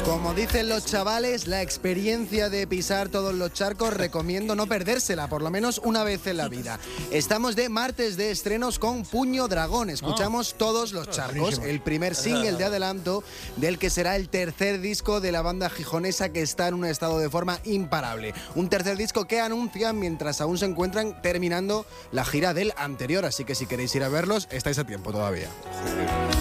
Como dicen los chavales, la experiencia de pisar todos los charcos recomiendo no perdérsela, por lo menos una vez en la vida. Estamos de martes de estrenos con Puño Dragón. Escuchamos Todos los charcos, el primer single de adelanto del que será el tercer disco de la banda gijonesa, que está en un estado de forma imparable. Un tercer disco que anuncian mientras aún se encuentran terminando la gira del anterior, así que si queréis ir a verlos, estáis a tiempo todavía.